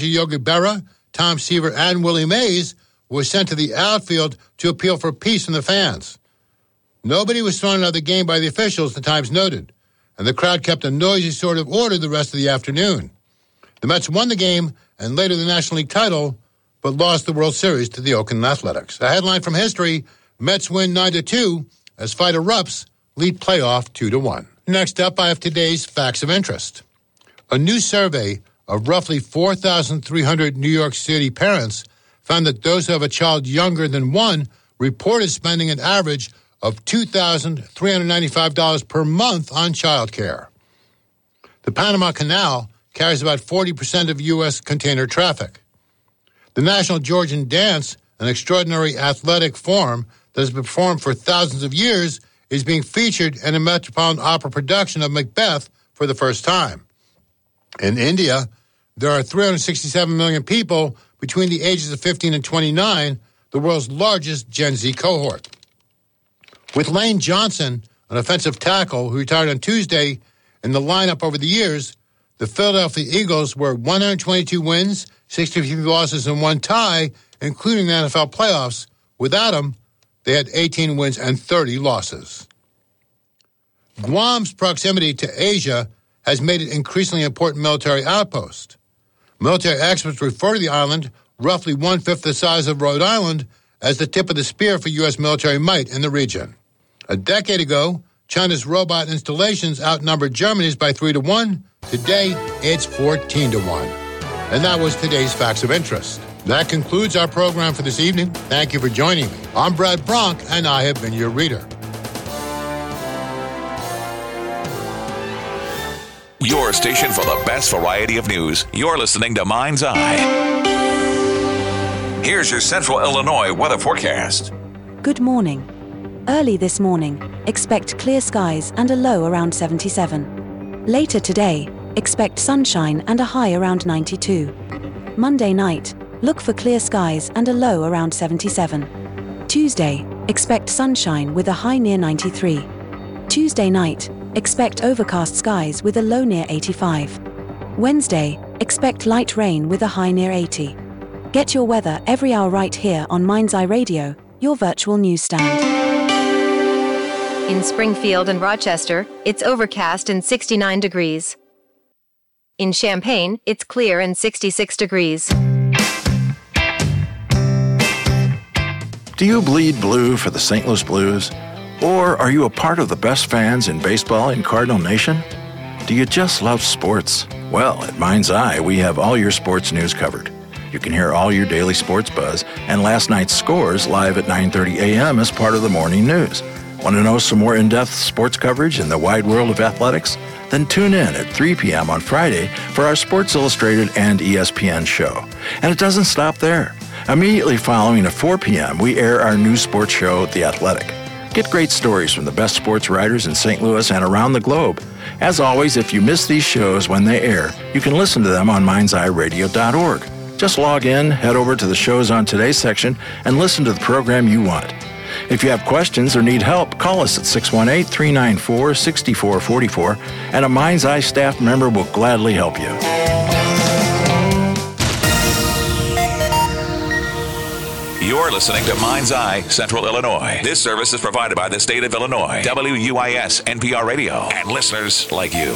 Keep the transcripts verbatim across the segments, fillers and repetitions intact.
Yogi Berra, Tom Seaver, and Willie Mays were sent to the outfield to appeal for peace from the fans. Nobody was thrown out of the game by the officials, the Times noted, and the crowd kept a noisy sort of order the rest of the afternoon. The Mets won the game and later the National League title, but lost the World Series to the Oakland Athletics. A headline from history, Mets win nine to two as fight erupts, lead playoff two to one. Next up, I have today's facts of interest. A new survey of roughly four thousand three hundred New York City parents found that those who have a child younger than one reported spending an average of two thousand three hundred ninety-five dollars per month on child care. The Panama Canal carries about forty percent of U S container traffic. The National Georgian Dance, an extraordinary athletic form that has been performed for thousands of years, is being featured in a Metropolitan Opera production of Macbeth for the first time. In India, there are three hundred sixty-seven million people between the ages of fifteen and twenty-nine, the world's largest Gen Z cohort. With Lane Johnson, an offensive tackle who retired on Tuesday, in the lineup over the years, the Philadelphia Eagles were one hundred twenty-two wins, sixty-three losses, and one tie, including the N F L playoffs. Without him, they had eighteen wins and thirty losses. Guam's proximity to Asia has made it increasingly important military outpost. Military experts refer to the island, roughly one-fifth the size of Rhode Island, as the tip of the spear for U S military might in the region. A decade ago, China's robot installations outnumbered Germany's by three to one. Today, it's fourteen to one. And that was today's Facts of Interest. That concludes our program for this evening. Thank you for joining me. I'm Brad Bronk, and I have been your reader. Your station for the best variety of news. You're listening to Mind's Eye. Here's your Central Illinois weather forecast. Good morning. Early this morning, expect clear skies and a low around seventy-seven. Later today, expect sunshine and a high around ninety-two. Monday night, look for clear skies and a low around seventy-seven. Tuesday, expect sunshine with a high near ninety-three. Tuesday night, expect overcast skies with a low near eighty-five. Wednesday, expect light rain with a high near eighty. Get your weather every hour right here on Mind's Eye Radio, your virtual newsstand. In Springfield and Rochester, it's overcast and sixty-nine degrees. In Champaign, it's clear and sixty-six degrees. Do you bleed blue for the Saint Louis Blues? Or are you a part of the best fans in baseball in Cardinal Nation? Do you just love sports? Well, at Mind's Eye, we have all your sports news covered. You can hear all your daily sports buzz and last night's scores live at nine thirty a.m. as part of the morning news. Want to know some more in-depth sports coverage in the wide world of athletics? Then tune in at three p.m. on Friday for our Sports Illustrated and E S P N show. And it doesn't stop there. Immediately following at four p.m., we air our new sports show, The Athletic. Get great stories from the best sports writers in Saint Louis and around the globe. As always, if you miss these shows when they air, you can listen to them on minds eye radio dot org. Just log in, head over to the shows on today's section, and listen to the program you want. If you have questions or need help, call us at six one eight, three nine four, six four four four, and a Mind's Eye staff member will gladly help you. You're listening to Mind's Eye, Central Illinois. This service is provided by the state of Illinois, W U I S, N P R Radio, and listeners like you.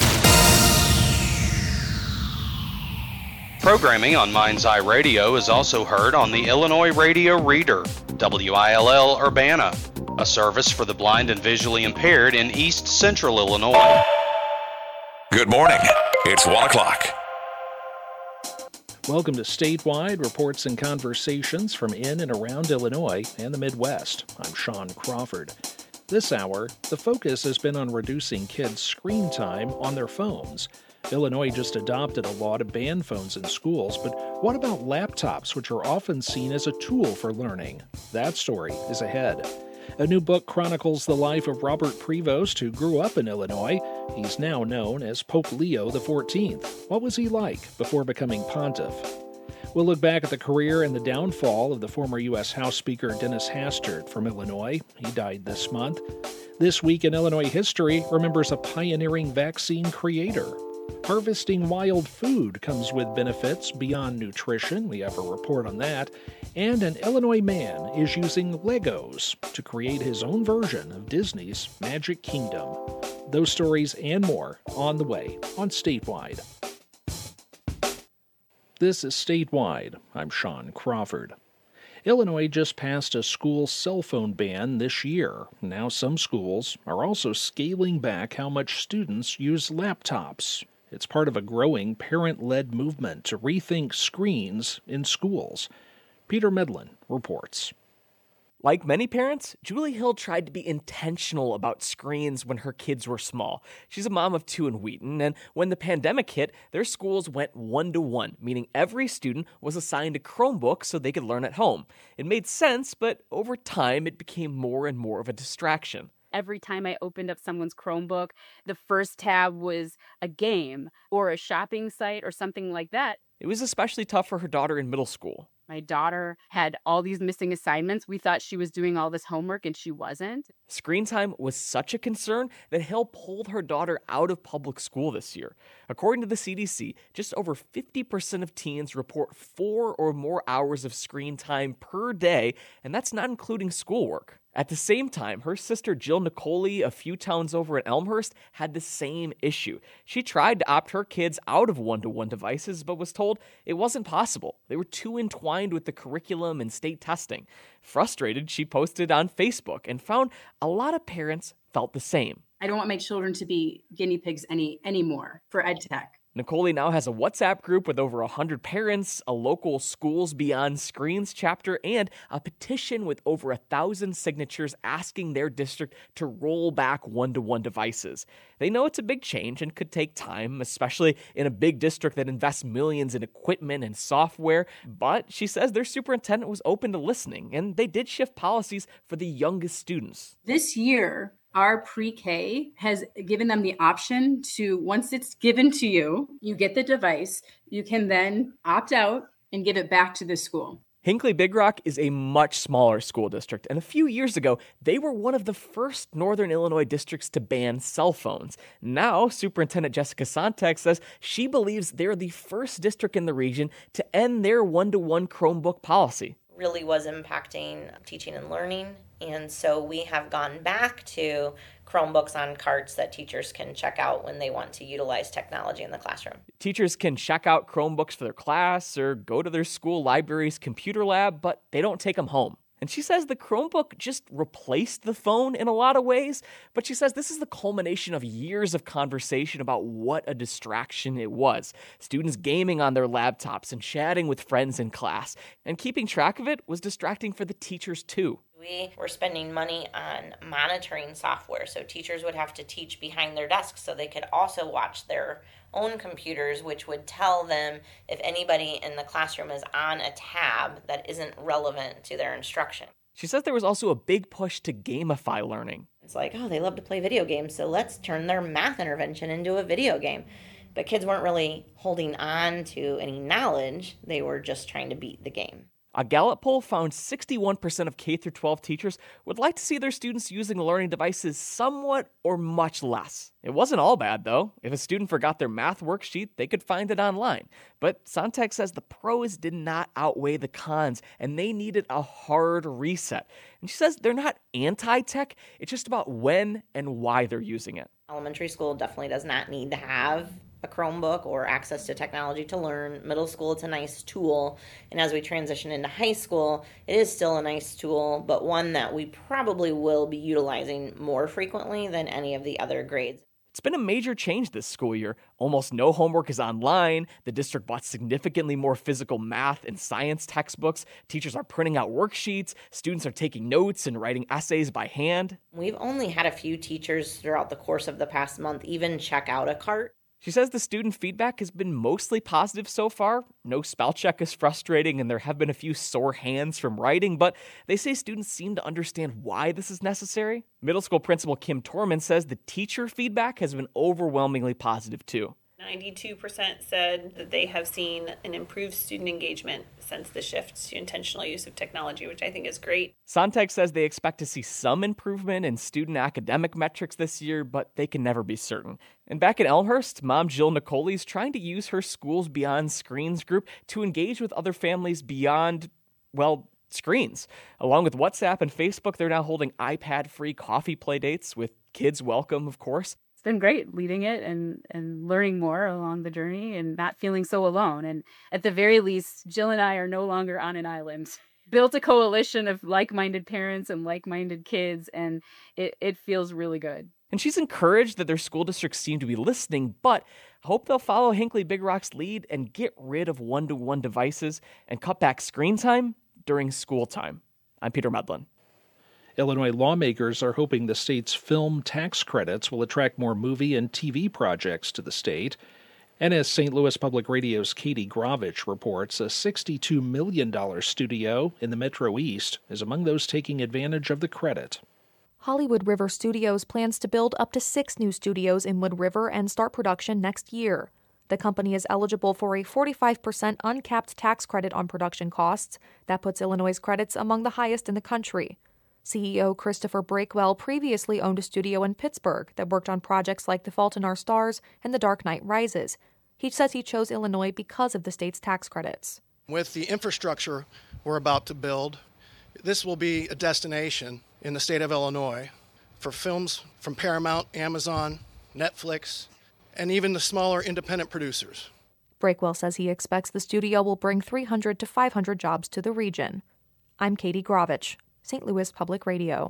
Programming on Mind's Eye Radio is also heard on the Illinois Radio Reader, W I L L Urbana, a service for the blind and visually impaired in East Central Illinois. Good morning. It's one o'clock. Welcome to Statewide Reports and Conversations from in and around Illinois and the Midwest. I'm Sean Crawford. This hour, the focus has been on reducing kids' screen time on their phones. Illinois just adopted a law to ban phones in schools, but what about laptops, which are often seen as a tool for learning? That story is ahead. A new book chronicles the life of Robert Prevost, who grew up in Illinois. He's now known as Pope Leo the fourteenth. What was he like before becoming pontiff? We'll look back at the career and the downfall of the former U S House Speaker Dennis Hastert from Illinois. He died this month. This Week in Illinois History remembers a pioneering vaccine creator. Harvesting wild food comes with benefits beyond nutrition. We have a report on that. And an Illinois man is using Legos to create his own version of Disney's Magic Kingdom. Those stories and more on the way on Statewide. This is Statewide. I'm Sean Crawford. Illinois just passed a school cell phone ban this year. Now some schools are also scaling back how much students use laptops. It's part of a growing parent-led movement to rethink screens in schools. Peter Medlin reports. Like many parents, Julie Hill tried to be intentional about screens when her kids were small. She's a mom of two in Wheaton, and when the pandemic hit, their schools went one-to-one, meaning every student was assigned a Chromebook so they could learn at home. It made sense, but over time, it became more and more of a distraction. Every time I opened up someone's Chromebook, the first tab was a game or a shopping site or something like that. It was especially tough for her daughter in middle school. My daughter had all these missing assignments. We thought she was doing all this homework and she wasn't. Screen time was such a concern that Hill pulled her daughter out of public school this year. According to the C D C, just over fifty percent of teens report four or more hours of screen time per day, and that's not including schoolwork. At the same time, her sister Jill Nicoli, a few towns over in Elmhurst, had the same issue. She tried to opt her kids out of one-to-one devices, but was told it wasn't possible. They were too entwined with the curriculum and state testing. Frustrated, she posted on Facebook and found a lot of parents felt the same. I don't want my children to be guinea pigs any anymore for ed tech. Nicoli now has a WhatsApp group with over one hundred parents, a local Schools Beyond Screens chapter, and a petition with over one thousand signatures asking their district to roll back one-to-one devices. They know it's a big change and could take time, especially in a big district that invests millions in equipment and software, but she says their superintendent was open to listening, and they did shift policies for the youngest students. This year, our pre-K has given them the option to, once it's given to you, you get the device, you can then opt out and give it back to the school. Hinckley Big Rock is a much smaller school district, and a few years ago, they were one of the first Northern Illinois districts to ban cell phones. Now, Superintendent Jessica Sontek says she believes they're the first district in the region to end their one-to-one Chromebook policy. Really was impacting teaching and learning, and so we have gone back to Chromebooks on carts that teachers can check out when they want to utilize technology in the classroom. Teachers can check out Chromebooks for their class or go to their school library's computer lab, but they don't take them home. And she says the Chromebook just replaced the phone in a lot of ways, but she says this is the culmination of years of conversation about what a distraction it was. Students gaming on their laptops and chatting with friends in class, and keeping track of it was distracting for the teachers too. We were spending money on monitoring software, so teachers would have to teach behind their desks so they could also watch their own computers, which would tell them if anybody in the classroom is on a tab that isn't relevant to their instruction. She says there was also a big push to gamify learning. It's like, oh, they love to play video games, so let's turn their math intervention into a video game. But kids weren't really holding on to any knowledge. They were just trying to beat the game. A Gallup poll found sixty-one percent of K through twelve teachers would like to see their students using learning devices somewhat or much less. It wasn't all bad, though. If a student forgot their math worksheet, they could find it online. But Sontek says the pros did not outweigh the cons, and they needed a hard reset. And she says they're not anti-tech, it's just about when and why they're using it. Elementary school definitely does not need to have a Chromebook or access to technology to learn. Middle school, it's a nice tool. And as we transition into high school, it is still a nice tool, but one that we probably will be utilizing more frequently than any of the other grades. It's been a major change this school year. Almost no homework is online. The district bought significantly more physical math and science textbooks. Teachers are printing out worksheets. Students are taking notes and writing essays by hand. We've only had a few teachers throughout the course of the past month even check out a cart. She says the student feedback has been mostly positive so far. No spell check is frustrating, and there have been a few sore hands from writing, but they say students seem to understand why this is necessary. Middle school principal Kim Torman says the teacher feedback has been overwhelmingly positive too. ninety-two percent said that they have seen an improved student engagement since the shift to intentional use of technology, which I think is great. Sontag says they expect to see some improvement in student academic metrics this year, but they can never be certain. And back in Elmhurst, mom Jill Nicoli is trying to use her Schools Beyond Screens group to engage with other families beyond, well, screens. Along with WhatsApp and Facebook, they're now holding iPad-free coffee play dates with kids welcome, of course. It's been great leading it and, and learning more along the journey and not feeling so alone. And at the very least, Jill and I are no longer on an island. Built a coalition of like-minded parents and like-minded kids, and it, it feels really good. And she's encouraged that their school districts seem to be listening, but hope they'll follow Hinckley Big Rock's lead and get rid of one-to-one devices and cut back screen time during school time. I'm Peter Medlin. Illinois lawmakers are hoping the state's film tax credits will attract more movie and T V projects to the state. And as Saint Louis Public Radio's Katie Gravich reports, a sixty-two million dollars studio in the Metro East is among those taking advantage of the credit. Hollywood River Studios plans to build up to six new studios in Wood River and start production next year. The company is eligible for a forty-five percent uncapped tax credit on production costs. That puts Illinois' credits among the highest in the country. C E O Christopher Breakwell previously owned a studio in Pittsburgh that worked on projects like The Fault in Our Stars and The Dark Knight Rises. He says he chose Illinois because of the state's tax credits. With the infrastructure we're about to build, this will be a destination in the state of Illinois for films from Paramount, Amazon, Netflix, and even the smaller independent producers. Breakwell says he expects the studio will bring three hundred to five hundred jobs to the region. I'm Katie Gravich, Saint Louis Public Radio.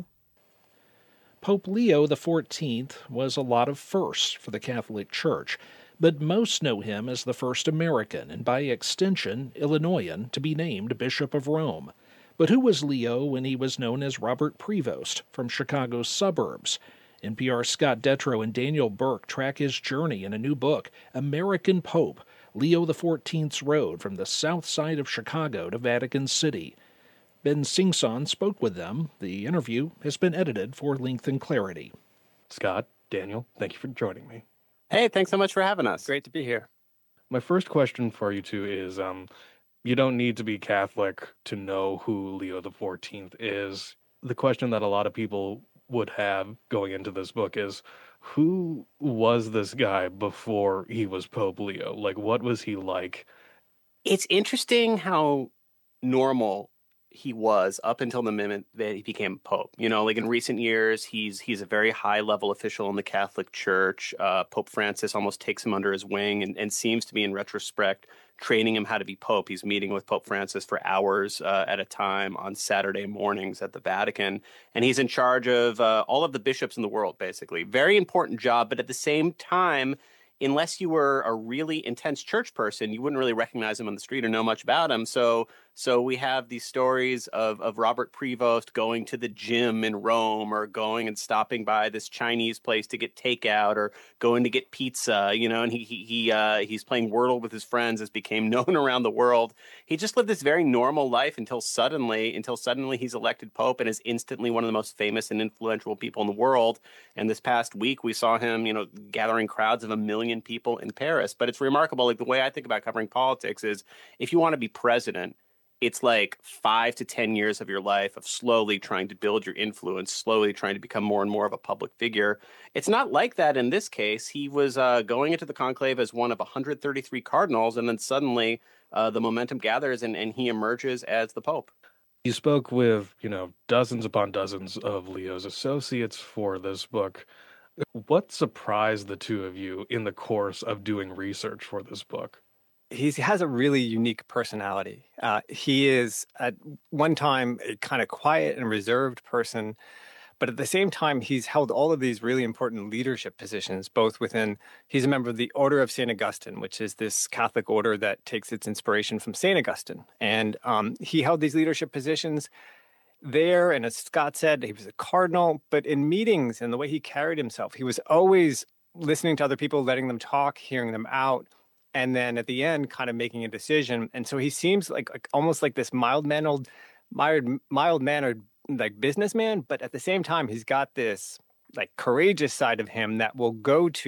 Pope Leo the fourteenth was a lot of firsts for the Catholic Church, but most know him as the first American, and by extension, Illinoisan, to be named Bishop of Rome. But who was Leo when he was known as Robert Prevost from Chicago's suburbs? N P R's Scott Detrow and Daniel Burke track his journey in a new book, American Pope, Leo the fourteenth's Road from the south side of Chicago to Vatican City. Ben Singson spoke with them. The interview has been edited for length and clarity. Scott, Daniel, thank you for joining me. Hey, thanks so much for having us. Great to be here. My first question for you two is, um, you don't need to be Catholic to know who Leo the fourteenth is. The question that a lot of people would have going into this book is, who was this guy before he was Pope Leo? Like, what was he like? It's interesting how normal he was up until the moment that he became Pope. You know, like in recent years, he's he's a very high-level official in the Catholic Church. Uh, Pope Francis almost takes him under his wing and, and seems to be, in retrospect, training him how to be Pope. He's meeting with Pope Francis for hours uh, at a time on Saturday mornings at the Vatican. And he's in charge of uh, all of the bishops in the world, basically. Very important job, but at the same time, unless you were a really intense church person, you wouldn't really recognize him on the street or know much about him. So so we have these stories of, of Robert Prevost going to the gym in Rome, or going and stopping by this Chinese place to get takeout, or going to get pizza, you know, and he he, he uh, he's playing Wordle with his friends, as became known around the world. He just lived this very normal life until suddenly, until suddenly he's elected Pope and is instantly one of the most famous and influential people in the world. And this past week, we saw him, you know, gathering crowds of a million people in Paris. But it's remarkable. Like, the way I think about covering politics is, if you want to be president, it's like five to ten years of your life of slowly trying to build your influence, slowly trying to become more and more of a public figure. It's not like that in this case. He was uh, going into the conclave as one of one hundred thirty-three cardinals, and then suddenly uh, the momentum gathers and, and he emerges as the Pope. You spoke with, you know, dozens upon dozens of Leo's associates for this book. What surprised the two of you in the course of doing research for this book? He's, he has a really unique personality. Uh, he is at one time a kind of quiet and reserved person, but at the same time, he's held all of these really important leadership positions, both within, he's a member of the Order of Saint Augustine, which is this Catholic order that takes its inspiration from Saint Augustine. And um, he held these leadership positions there, and as Scott said, he was a cardinal, but in meetings and the way he carried himself, he was always listening to other people, letting them talk, hearing them out, and then at the end, kind of making a decision. And so he seems like, like almost like this mild-mannered, mild, mild-mannered like businessman, but at the same time, he's got this like courageous side of him that will go to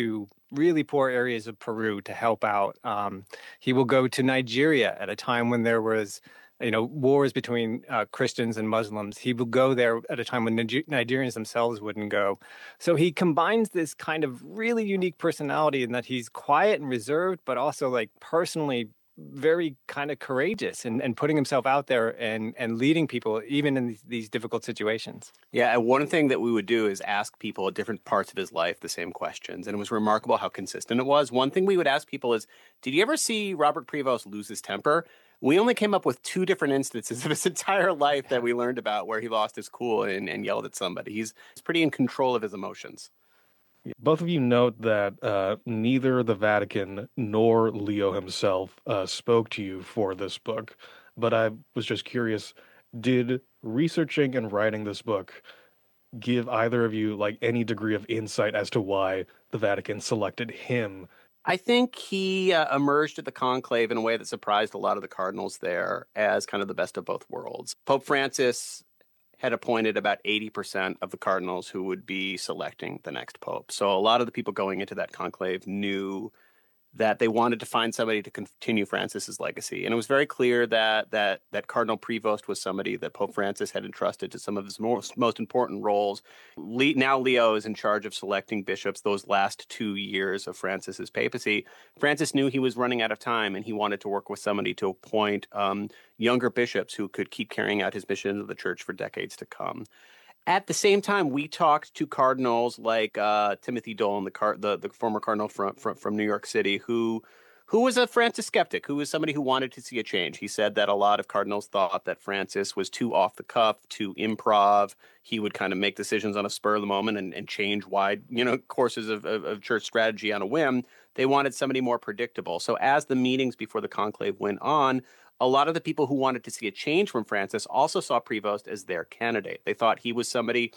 really poor areas of Peru to help out. Um, he will go to Nigeria at a time when there was, you know, wars between uh, Christians and Muslims. He will go there at a time when Niger- Nigerians themselves wouldn't go. So he combines this kind of really unique personality in that he's quiet and reserved, but also like personally very kind of courageous and, and putting himself out there and, and leading people even in these, these difficult situations. Yeah, and one thing that we would do is ask people at different parts of his life the same questions. And it was remarkable how consistent it was. One thing we would ask people is, did you ever see Robert Prevost lose his temper? We only came up with two different instances of his entire life that we learned about where he lost his cool and, and yelled at somebody. He's, he's pretty in control of his emotions. Both of you note that uh, neither the Vatican nor Leo himself uh, spoke to you for this book, but I was just curious, did researching and writing this book give either of you like any degree of insight as to why the Vatican selected him? I think he uh, emerged at the conclave in a way that surprised a lot of the cardinals there as kind of the best of both worlds. Pope Francis had appointed about eighty percent of the cardinals who would be selecting the next pope. So a lot of the people going into that conclave knew that they wanted to find somebody to continue Francis's legacy. And it was very clear that that that Cardinal Prevost was somebody that Pope Francis had entrusted to some of his most, most important roles. Le- now Leo is in charge of selecting bishops those last two years of Francis's papacy. Francis knew he was running out of time, and he wanted to work with somebody to appoint um, younger bishops who could keep carrying out his mission of the church for decades to come. At the same time, we talked to cardinals like uh, Timothy Dolan, the, car- the the former cardinal from, from from New York City, who who was a Francis skeptic, who was somebody who wanted to see a change. He said that a lot of cardinals thought that Francis was too off the cuff, too improv. He would kind of make decisions on a spur of the moment and, and change wide, you know, courses of, of, of church strategy on a whim. They wanted somebody more predictable. So as the meetings before the conclave went on, a lot of the people who wanted to see a change from Francis also saw Prevost as their candidate. They thought he was somebody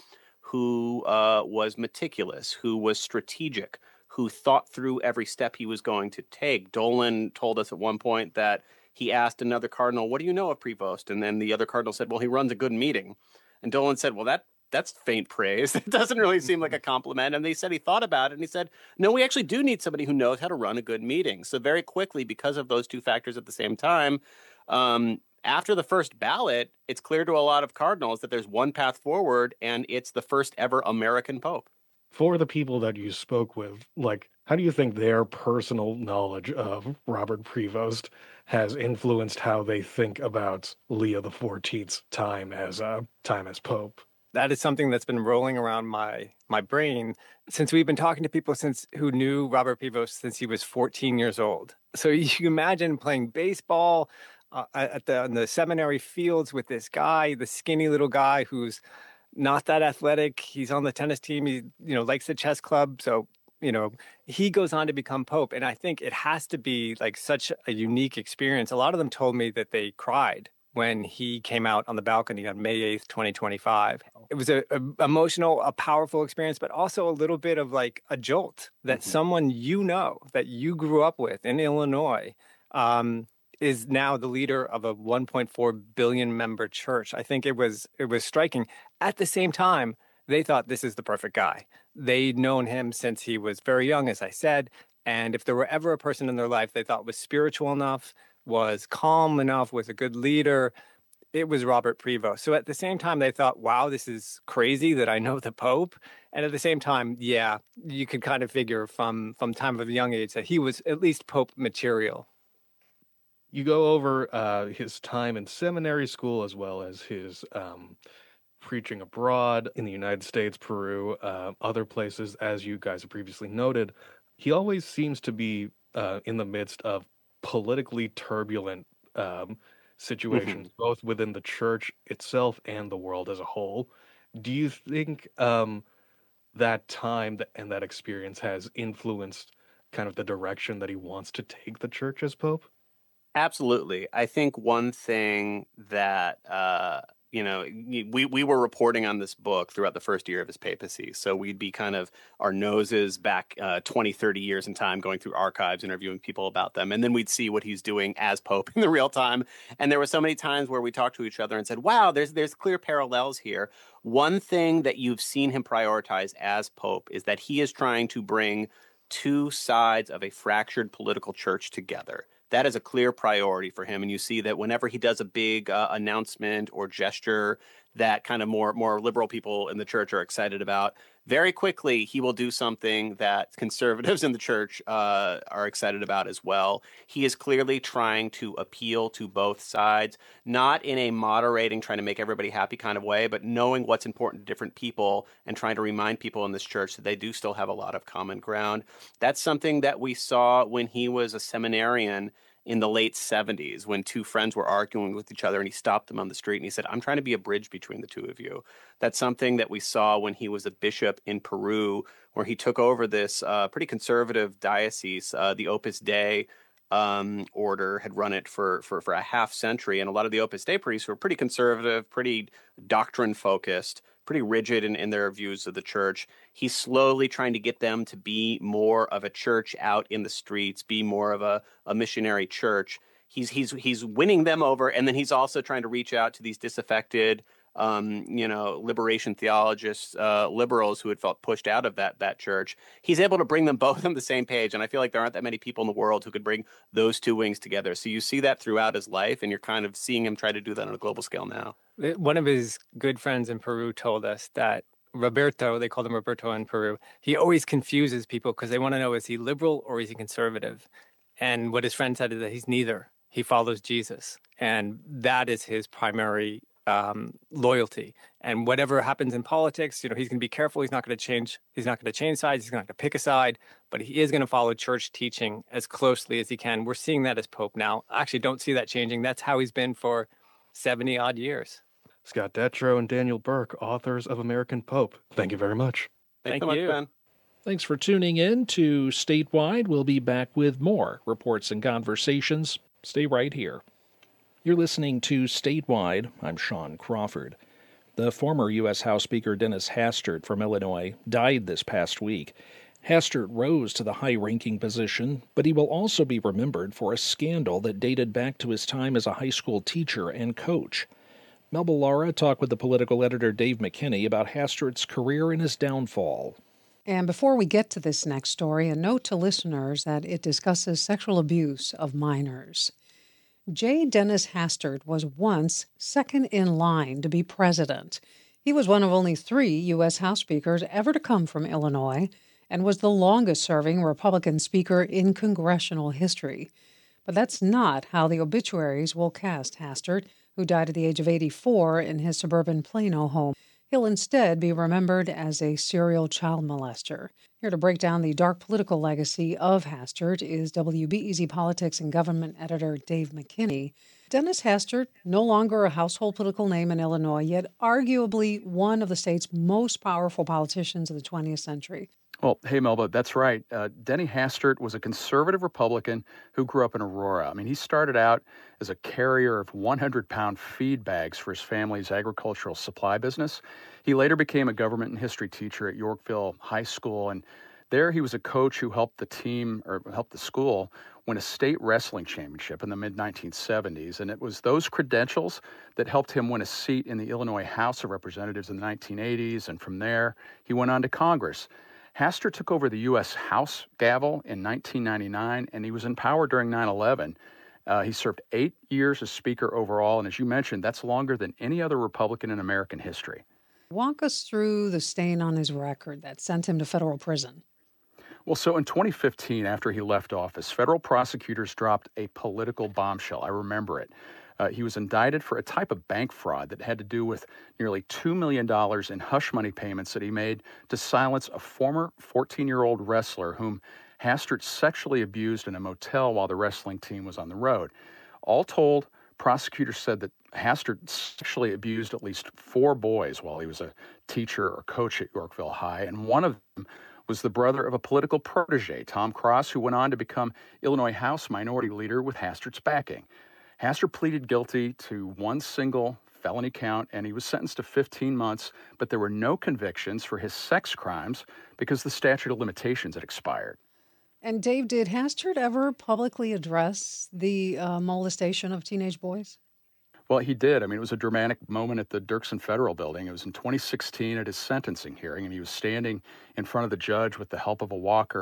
who uh, was meticulous, who was strategic, who thought through every step he was going to take. Dolan told us at one point that he asked another cardinal, "What do you know of Prevost?" And then the other cardinal said, "Well, he runs a good meeting." And Dolan said, "Well, that that's faint praise. It doesn't really seem like a compliment." And they said he thought about it, and he said, "No, we actually do need somebody who knows how to run a good meeting." So very quickly, because of those two factors at the same time, um, after the first ballot, it's clear to a lot of cardinals that there's one path forward, and it's the first ever American pope. For the people that you spoke with, like, how do you think their personal knowledge of Robert Prevost has influenced how they think about Leo the fourteenth's time as uh, time as pope? That is something that's been rolling around my my brain since we've been talking to people since who knew Robert Prevost since he was fourteen years old. So you can imagine playing baseball uh, at the on the seminary fields with this guy, the skinny little guy who's not that athletic. He's on the tennis team. He, you know, likes the chess club. So, you know, he goes on to become pope. And I think it has to be like such a unique experience. A lot of them told me that they cried when he came out on the balcony on May eighth, twenty twenty-five. It was a, a emotional, a powerful experience, but also a little bit of like a jolt that mm-hmm. someone you know, that you grew up with in Illinois, um, is now the leader of a one point four billion member church. I think it was it was striking. At the same time, they thought this is the perfect guy. They'd known him since he was very young, as I said. And if there were ever a person in their life they thought was spiritual enough, was calm enough, was a good leader, it was Robert Prevost. So at the same time, they thought, wow, this is crazy that I know the Pope. And at the same time, yeah, you could kind of figure from, from time of a young age that he was at least Pope material. You go over uh, his time in seminary school as well as his um, preaching abroad in the United States, Peru, uh, other places, as you guys have previously noted. He always seems to be uh, in the midst of politically turbulent um, situations, mm-hmm. both within the church itself and the world as a whole. Do you think um, that time and that experience has influenced kind of the direction that he wants to take the church as Pope? Absolutely. I think one thing that, uh, you know, we, we were reporting on this book throughout the first year of his papacy. So we'd be kind of our noses back uh, twenty, thirty years in time, going through archives, interviewing people about them. And then we'd see what he's doing as Pope in the real time. And there were so many times where we talked to each other and said, wow, there's there's clear parallels here. One thing that you've seen him prioritize as Pope is that he is trying to bring two sides of a fractured political church together. That is a clear priority for him. And you see that whenever he does a big uh, announcement or gesture that kind of more more liberal people in the church are excited about, very quickly he will do something that conservatives in the church uh, are excited about as well. He is clearly trying to appeal to both sides, not in a moderating, trying to make everybody happy kind of way, but knowing what's important to different people and trying to remind people in this church that they do still have a lot of common ground. That's something that we saw when he was a seminarian in the late seventies, when two friends were arguing with each other and he stopped them on the street and he said, I'm trying to be a bridge between the two of you. That's something that we saw when he was a bishop in Peru, where he took over this uh, pretty conservative diocese. Uh, the Opus Dei um, order had run it for, for, for a half century. And a lot of the Opus Dei priests were pretty conservative, pretty doctrine focused, pretty rigid in, in their views of the church. He's slowly trying to get them to be more of a church out in the streets, be more of a, a missionary church. He's he's he's winning them over, and then he's also trying to reach out to these disaffected, um, you know, liberation theologists, uh, liberals who had felt pushed out of that that church. He's able to bring them both on the same page, and I feel like there aren't that many people in the world who could bring those two wings together. So you see that throughout his life, and you're kind of seeing him try to do that on a global scale now. One of his good friends in Peru told us that Roberto, they called him Roberto in Peru, he always confuses people because they want to know, is he liberal or is he conservative? And what his friend said is that he's neither. He follows Jesus. And that is his primary um, loyalty. And whatever happens in politics, you know, he's going to be careful. He's not going to change. He's not going to change sides. He's not going to pick a side, but he is going to follow church teaching as closely as he can. We're seeing that as Pope now. I actually don't see that changing. That's how he's been for seventy odd years. Scott Detrow and Daniel Burke, authors of American Pope. Thank you very much. Thank Thank you, you. Ben. Thanks for tuning in to Statewide. We'll be back with more reports and conversations. Stay right here. You're listening to Statewide. I'm Sean Crawford. The former U S House Speaker Dennis Hastert from Illinois died this past week. Hastert rose to the high-ranking position, but he will also be remembered for a scandal that dated back to his time as a high school teacher and coach. Melba Lara talked with the political editor Dave McKinney about Hastert's career and his downfall. And before we get to this next story, a note to listeners that it discusses sexual abuse of minors. J. Dennis Hastert was once second in line to be president. He was one of only three U S House speakers ever to come from Illinois and was the longest-serving Republican speaker in congressional history. But that's not how the obituaries will cast Hastert, who died at the age of eighty-four in his suburban Plano home. He'll instead be remembered as a serial child molester. Here to break down the dark political legacy of Hastert is W B E Z Politics and Government editor Dave McKinney. Dennis Hastert, no longer a household political name in Illinois, yet arguably one of the state's most powerful politicians of the twentieth century. Well, hey, Melba, that's right. Uh, Denny Hastert was a conservative Republican who grew up in Aurora. I mean, he started out as a carrier of one hundred pound feed bags for his family's agricultural supply business. He later became a government and history teacher at Yorkville High School, and there he was a coach who helped the team, or helped the school, win a state wrestling championship in the mid nineteen seventies. And it was those credentials that helped him win a seat in the Illinois House of Representatives in the nineteen eighties, and from there, he went on to Congress. Hastert took over the U S House gavel in nineteen ninety-nine, and he was in power during nine eleven. Uh, he served eight years as Speaker overall, and as you mentioned, that's longer than any other Republican in American history. Walk us through the stain on his record that sent him to federal prison. Well, so in twenty fifteen, after he left office, federal prosecutors dropped a political bombshell. I remember it. Uh, he was indicted for a type of bank fraud that had to do with nearly two million dollars in hush money payments that he made to silence a former fourteen-year-old wrestler whom Hastert sexually abused in a motel while the wrestling team was on the road. All told, prosecutors said that Hastert sexually abused at least four boys while he was a teacher or coach at Yorkville High, and one of them was the brother of a political protege, Tom Cross, who went on to become Illinois House Minority Leader with Hastert's backing. Hastert pleaded guilty to one single felony count, and he was sentenced to fifteen months, but there were no convictions for his sex crimes because the statute of limitations had expired. And Dave, did Hastert ever publicly address the uh, molestation of teenage boys? Well, he did. I mean, it was a dramatic moment at the Dirksen Federal Building. It was in twenty sixteen at his sentencing hearing, and he was standing in front of the judge with the help of a walker.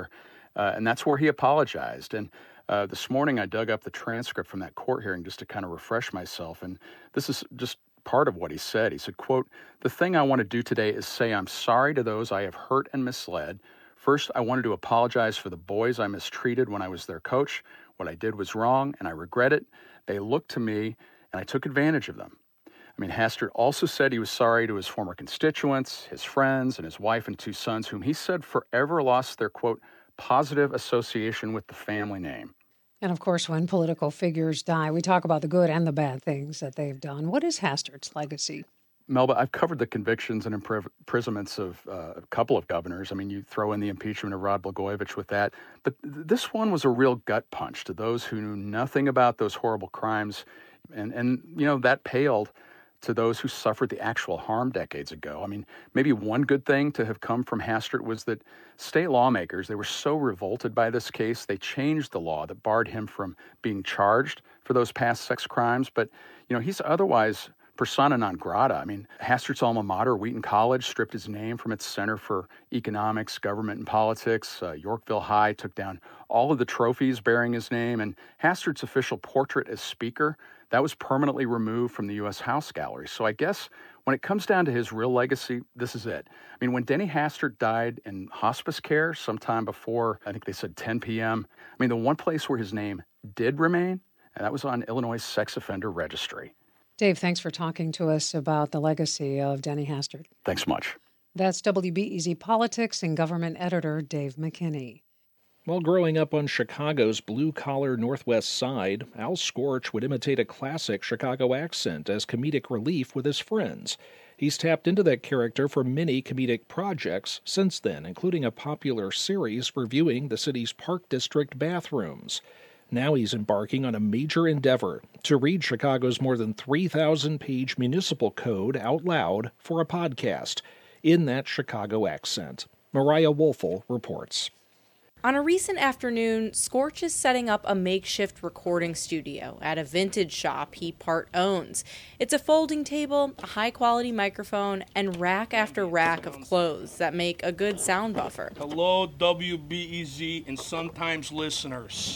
uh, and that's where he apologized. And uh, this morning I dug up the transcript from that court hearing just to kind of refresh myself, and this is just part of what he said. He said, quote, "The thing I want to do today is say I'm sorry to those I have hurt and misled. First, I wanted to apologize for the boys I mistreated when I was their coach. What I did was wrong, and I regret it. They looked to me, and I took advantage of them." I mean, Hastert also said he was sorry to his former constituents, his friends, and his wife and two sons, whom he said forever lost their, quote, positive association with the family name. And of course, when political figures die, we talk about the good and the bad things that they've done. What is Hastert's legacy? Melba, I've covered the convictions and imprisonments of uh, a couple of governors. I mean, you throw in the impeachment of Rod Blagojevich with that. But th- this one was a real gut punch to those who knew nothing about those horrible crimes. And, and you know, that paled to those who suffered the actual harm decades ago. I mean, maybe one good thing to have come from Hastert was that state lawmakers, they were so revolted by this case, they changed the law that barred him from being charged for those past sex crimes. But, you know, he's otherwise persona non grata. I mean, Hastert's alma mater, Wheaton College, stripped his name from its Center for Economics, Government, and Politics. Uh, Yorkville High took down all of the trophies bearing his name, and Hastert's official portrait as Speaker, that was permanently removed from the U S House Gallery. So I guess when it comes down to his real legacy, this is it. I mean, when Denny Hastert died in hospice care sometime before, I think they said ten p.m., I mean, the one place where his name did remain, and that was on Illinois' sex offender registry. Dave, thanks for talking to us about the legacy of Denny Hastert. Thanks much. That's W B E Z Politics and Government Editor Dave McKinney. While growing up on Chicago's blue-collar Northwest Side, Al Scorch would imitate a classic Chicago accent as comedic relief with his friends. He's tapped into that character for many comedic projects since then, including a popular series reviewing the city's Park District bathrooms. Now he's embarking on a major endeavor to read Chicago's more than three thousand page municipal code out loud for a podcast in that Chicago accent. Mariah Woelfel reports. On a recent afternoon, Scorch is setting up a makeshift recording studio at a vintage shop he part owns. It's a folding table, a high-quality microphone, and rack after rack of clothes that make a good sound buffer. Hello, W B E Z and sometimes listeners.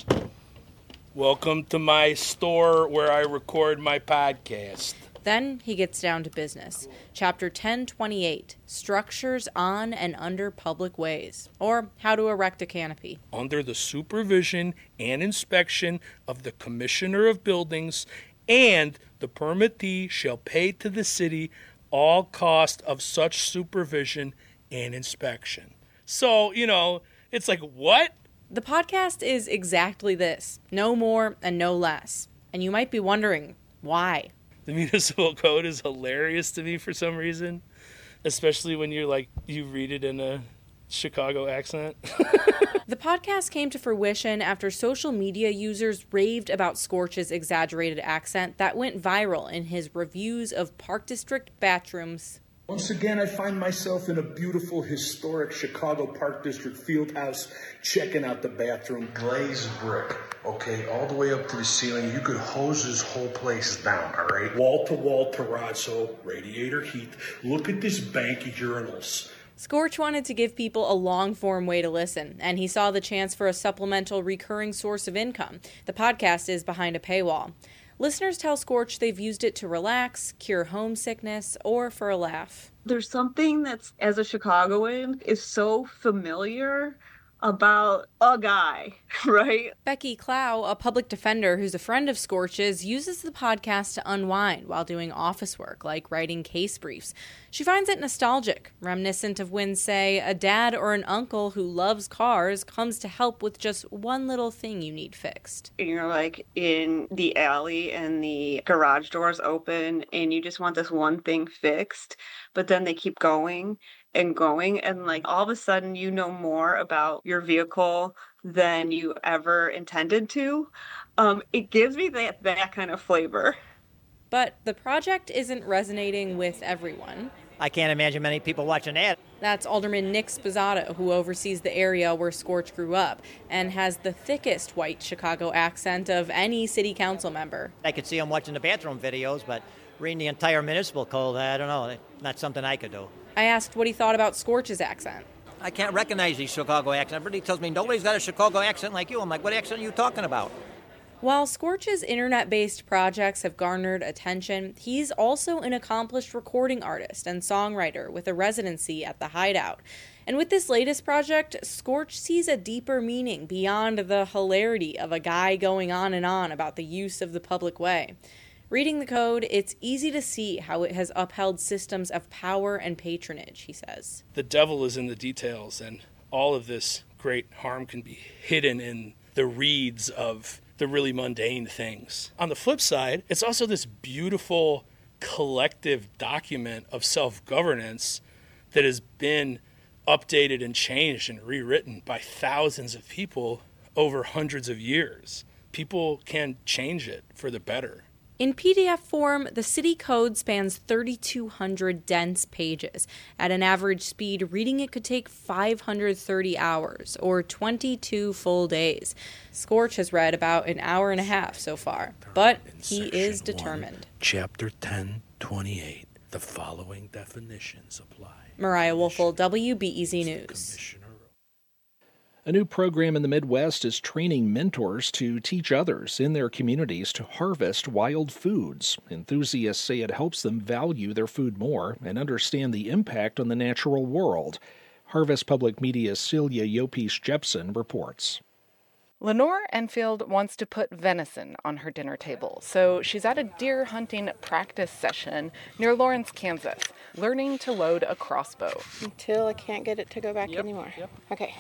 Welcome to my store where I record my podcast. Then he gets down to business. Chapter ten twenty-eight, Structures on and Under Public Ways, or How to Erect a Canopy. Under the supervision and inspection of the Commissioner of Buildings, and the permittee shall pay to the city all cost of such supervision and inspection. So, you know, it's like, what? The podcast is exactly this, no more and no less. And you might be wondering, why? The municipal code is hilarious to me for some reason, especially when you're like, you read it in a Chicago accent. The podcast came to fruition after social media users raved about Scorch's exaggerated accent that went viral in his reviews of Park District bathrooms. Once again, I find myself in a beautiful, historic Chicago Park District field house, checking out the bathroom. Glazed brick, okay, all the way up to the ceiling. You could hose this whole place down, all right? Wall-to-wall terrazzo, radiator heat. Look at this bank of urinals. Scorch wanted to give people a long-form way to listen, and he saw the chance for a supplemental recurring source of income. The podcast is behind a paywall. Listeners tell Scorch they've used it to relax, cure homesickness, or for a laugh. There's something that's, as a Chicagoan, is so familiar about a guy, right? Becky Clow, a public defender who's a friend of Scorch's, uses the podcast to unwind while doing office work, like writing case briefs. She finds it nostalgic, reminiscent of when, say, a dad or an uncle who loves cars comes to help with just one little thing you need fixed. And you're like in the alley and the garage door's open and you just want this one thing fixed, but then they keep going and going, and like all of a sudden you know more about your vehicle than you ever intended to. Um, it gives me that, that kind of flavor. But the project isn't resonating with everyone. I can't imagine many people watching that. That's Alderman Nick Sposato, who oversees the area where Scorch grew up and has the thickest white Chicago accent of any city council member. I could see him watching the bathroom videos, but reading the entire municipal code, I don't know, not something I could do. I asked what he thought about Scorch's accent. I can't recognize these Chicago accents. Everybody tells me nobody's got a Chicago accent like you. I'm like, what accent are you talking about? While Scorch's internet-based projects have garnered attention, he's also an accomplished recording artist and songwriter with a residency at the Hideout. And with this latest project, Scorch sees a deeper meaning beyond the hilarity of a guy going on and on about the use of the public way. Reading the code, it's easy to see how it has upheld systems of power and patronage, he says. The devil is in the details, and all of this great harm can be hidden in the reeds of the really mundane things. On the flip side, it's also this beautiful collective document of self-governance that has been updated and changed and rewritten by thousands of people over hundreds of years. People can change it for the better. In P D F form, the city code spans thirty-two hundred dense pages. At an average speed, reading it could take five hundred thirty hours, or twenty-two full days. Scorch has read about an hour and a half so far, but he is determined. one, Chapter ten twenty-eight, the following definitions apply. Mariah Woelfel, W B E Z News. A new program in the Midwest is training mentors to teach others in their communities to harvest wild foods. Enthusiasts say it helps them value their food more and understand the impact on the natural world. Harvest Public Media's Celia Yopis-Jepson reports. Lenore Enfield wants to put venison on her dinner table, so she's at a deer hunting practice session near Lawrence, Kansas, learning to load a crossbow. Until I can't get it to go back yep, anymore. Yep. Okay.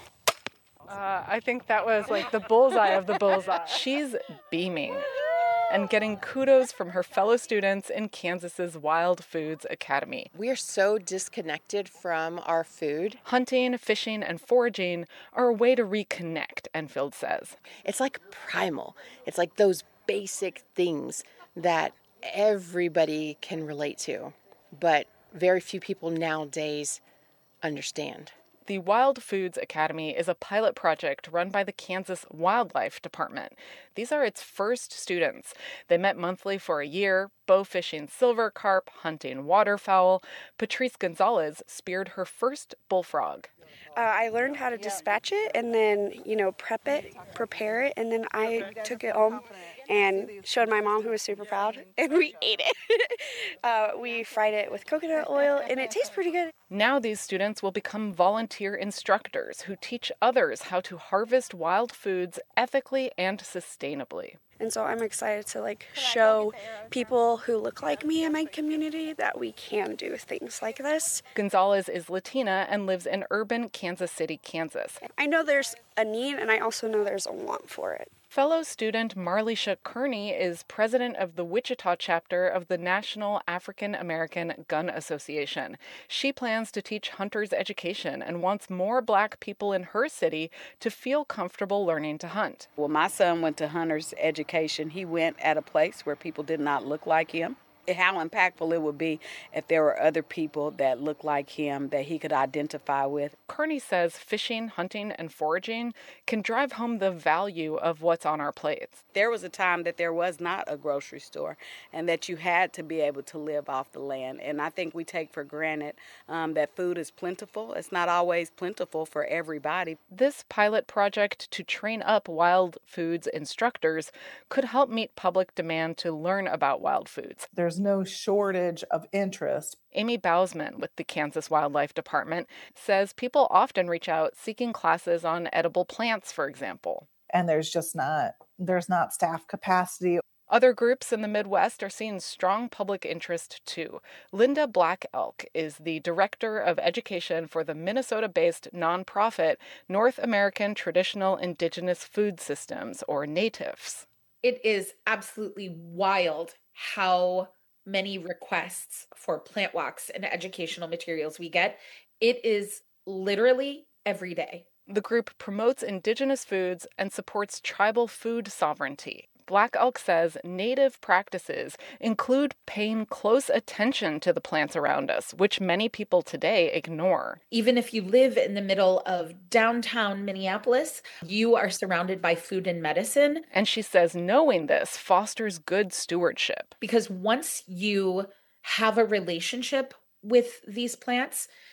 Uh, I think that was like the bullseye of the bullseye. She's beaming and getting kudos from her fellow students in Kansas's Wild Foods Academy. We are so disconnected from our food. Hunting, fishing, and foraging are a way to reconnect, Enfield says. It's like primal. It's like those basic things that everybody can relate to, but very few people nowadays understand. The Wild Foods Academy is a pilot project run by the Kansas Wildlife Department. These are its first students. They met monthly for a year, bow fishing silver carp, hunting waterfowl. Patrice Gonzalez speared her first bullfrog. Uh, I learned how to dispatch it and then, you know, prep it, prepare it, and then I took it home and showed my mom, who was super proud, and we ate it. uh, we fried it with coconut oil, and it tastes pretty good. Now these students will become volunteer instructors who teach others how to harvest wild foods ethically and sustainably. And so I'm excited to like show people who look like me in my community that we can do things like this. Gonzalez is Latina and lives in urban Kansas City, Kansas. I know there's a need, and I also know there's a want for it. Fellow student Marlisha Kearney is president of the Wichita chapter of the National African American Gun Association. She plans to teach hunters education and wants more black people in her city to feel comfortable learning to hunt. Well, my son went to hunter's education. He went at a place where people did not look like him. How impactful it would be if there were other people that looked like him that he could identify with. Kearney says fishing, hunting, and foraging can drive home the value of what's on our plates. There was a time that there was not a grocery store and that you had to be able to live off the land. And I think we take for granted um, that food is plentiful. It's not always plentiful for everybody. This pilot project to train up wild foods instructors could help meet public demand to learn about wild foods. There's no shortage of interest. Amy Bausman with the Kansas Wildlife Department says people often reach out seeking classes on edible plants, for example. And there's just not, there's not staff capacity. Other groups in the Midwest are seeing strong public interest, too. Linda Black Elk is the Director of Education for the Minnesota-based nonprofit North American Traditional Indigenous Food Systems, or NATIFS. It is absolutely wild how many requests for plant walks and educational materials we get. It is literally every day. The group promotes indigenous foods and supports tribal food sovereignty. Black Elk says native practices include paying close attention to the plants around us, which many people today ignore. Even if you live in the middle of downtown Minneapolis, you are surrounded by food and medicine. And she says knowing this fosters good stewardship. Because once you have a relationship with these plants,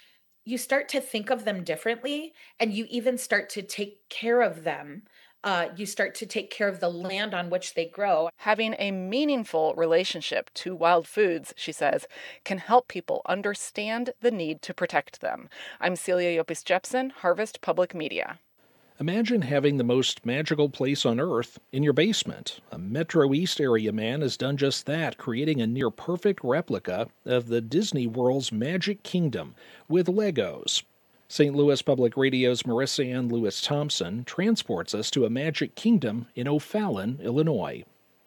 you start to think of them differently, and you even start to take care of them. Uh, you start to take care of the land on which they grow. Having a meaningful relationship to wild foods, she says, can help people understand the need to protect them. I'm Celia Yopis Jepson, Harvest Public Media. Imagine having the most magical place on Earth in your basement. A Metro East area man has done just that, creating a near-perfect replica of the Disney World's Magic Kingdom with Legos. Saint Louis Public Radio's Marissa Ann Lewis Thompson transports us to a Magic Kingdom in O'Fallon, Illinois.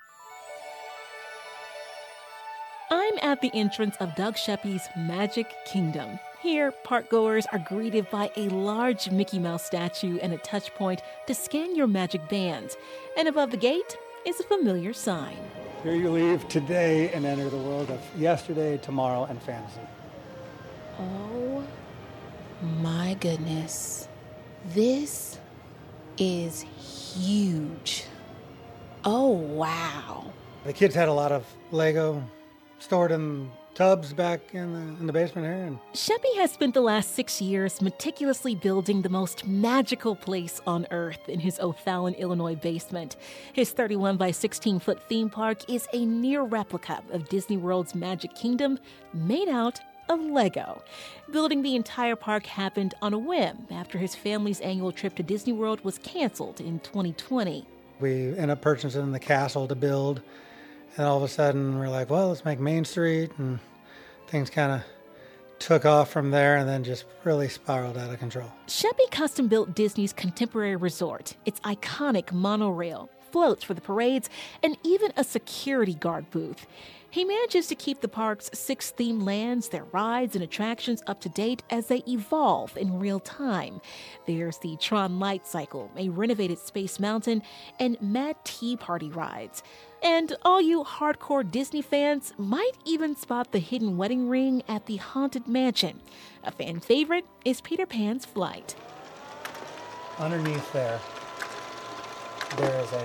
I'm at the entrance of Doug Sheppy's Magic Kingdom. Here, parkgoers are greeted by a large Mickey Mouse statue and a touch point to scan your magic bands. And above the gate is a familiar sign. Here you leave today and enter the world of yesterday, tomorrow, and fantasy. Oh my goodness. This is huge. Oh, wow. The kids had a lot of Lego stored in tubs back in the, in the basement here. And Sheppy has spent the last six years meticulously building the most magical place on Earth in his O'Fallon, Illinois basement. His thirty-one by sixteen foot theme park is a near replica of Disney World's Magic Kingdom made out of Lego. Building the entire park happened on a whim after his family's annual trip to Disney World was canceled in twenty twenty. we ended up purchasing the castle to build. And all of a sudden, we're like, well, let's make Main Street. And things kind of took off from there and then just really spiraled out of control. Sheppy custom-built Disney's Contemporary Resort, its iconic monorail, floats for the parades, and even a security guard booth. He manages to keep the park's six themed lands, their rides and attractions up to date as they evolve in real time. There's the Tron Light Cycle, a renovated Space Mountain, and Mad Tea Party rides. And all you hardcore Disney fans might even spot the hidden wedding ring at the Haunted Mansion. A fan favorite is Peter Pan's flight. Underneath there, there is a,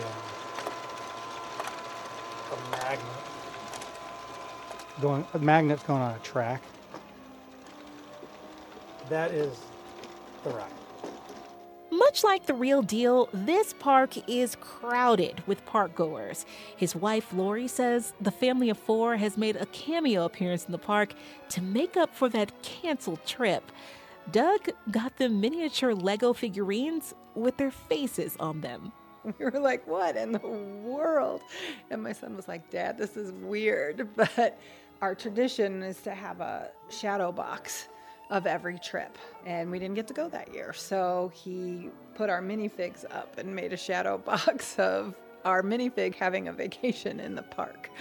a magnet. Going, a magnet's going on a track. That is the ride. Much like the real deal, this park is crowded with parkgoers. His wife, Lori, says the family of four has made a cameo appearance in the park to make up for that canceled trip. Doug got them miniature Lego figurines with their faces on them. We were like, what in the world? And my son was like, Dad, this is weird. But our tradition is to have a shadow box of every trip. And we didn't get to go that year. So he put our minifigs up and made a shadow box of our minifig having a vacation in the park.